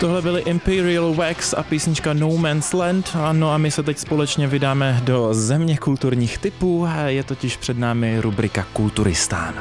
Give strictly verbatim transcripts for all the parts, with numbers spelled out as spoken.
Tohle byly Imperial Wax a písnička No Man's Land. No a my se teď společně vydáme do země kulturních typů. Je totiž před námi rubrika Kulturistán.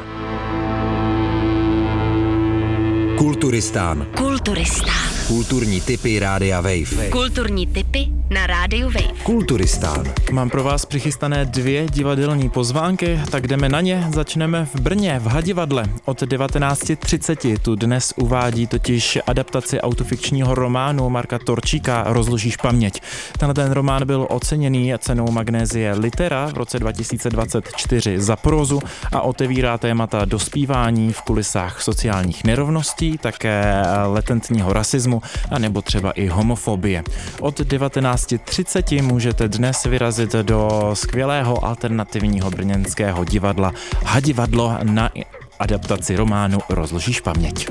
Kulturistán. Kulturistán. Kulturní tipy Rádia Wave. Kulturní tipy na Rádiu Wave. Kulturistán. Mám pro vás přichystané dvě divadelní pozvánky, tak jdeme na ně. Začneme v Brně, v Hadivadle. Od devatenáct třicet tu dnes uvádí totiž adaptaci autofikčního románu Marka Torčíka Rozložíš paměť. Tenhle ten román byl oceněný cenou Magnézie Litera v roce dva tisíce dvacet čtyři za prózu a otevírá témata dospívání v kulisách sociálních nerovností, také latentního rasismu a nebo třeba i homofobie. Od devatenáct třicet můžete dnes vyrazit do skvělého alternativního brněnského divadla Hadivadlo na adaptaci románu Rozložíš paměť.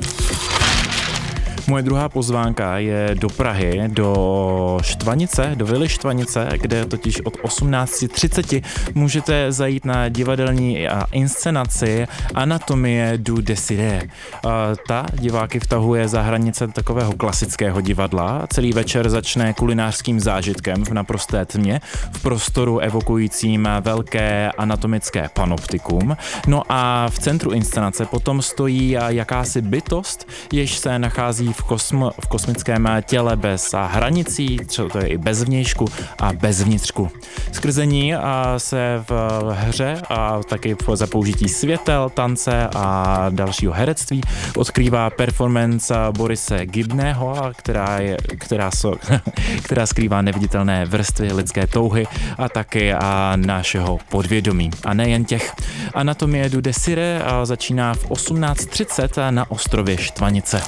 Moje druhá pozvánka je do Prahy, do Štvanice, do Vily Štvanice, kde totiž od osmnáct třicet můžete zajít na divadelní inscenaci Anatomie du désir. Ta diváky vtahuje za hranice takového klasického divadla. Celý večer začne kulinářským zážitkem v naprosté tmě, v prostoru evokujícím velké anatomické panoptikum. No a v centru inscenace potom stojí jakási bytost, jež se nachází v, kosmo, v kosmickém těle bez hranicí, třeba to je i bez vnějšku a bez vnitřku. Skrze ní se v hře a taky za použití světel, tance a dalšího herectví odkrývá performance Borise Gibného, která, je, která, so, která skrývá neviditelné vrstvy lidské touhy a taky a našeho podvědomí. A nejen těch. Anatomie du désir začíná v osmnáct třicet na ostrově Štvanice.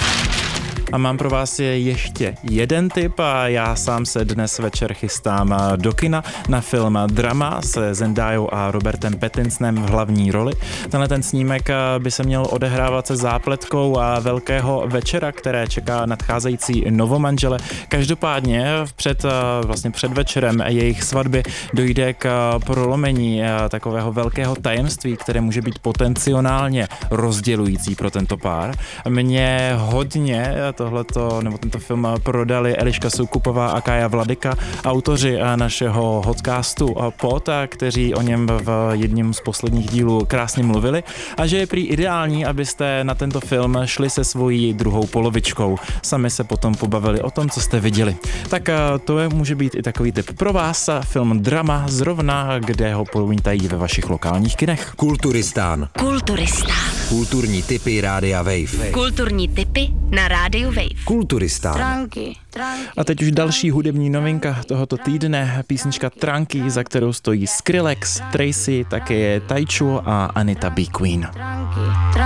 A mám pro vás ještě jeden tip a já sám se dnes večer chystám do kina na film Drama se Zendayou a Robertem Pattinsonem v hlavní roli. Tenhle ten snímek by se měl odehrávat se zápletkou velkého večera, které čeká nadcházející novomanžele. Každopádně před, vlastně před večerem jejich svatby dojde k prolomení takového velkého tajemství, které může být potenciálně rozdělující pro tento pár. Mě hodně tohleto, nebo tento film prodali Eliška Soukupová a Kája Vladyka, autoři našeho podcastu Pod, kteří o něm v jedním z posledních dílů krásně mluvili a že je prý ideální, abyste na tento film šli se svojí druhou polovičkou. Sami se potom pobavili o tom, co jste viděli. Tak to je, může být i takový tip pro vás. Film Drama zrovna, kde ho promítají ve vašich lokálních kinech. Kulturistán. Kulturistán. Kulturní tipy Rádia Wave. Kulturní tipy na Rádiu Wave. Kulturistán. Tranky, tranky. A teď už další hudební novinka tohoto týdne, písnička Tranky, za kterou stojí Skrillex, Tracy, také Taichu a Anita B. Queen. Tranky, tranky.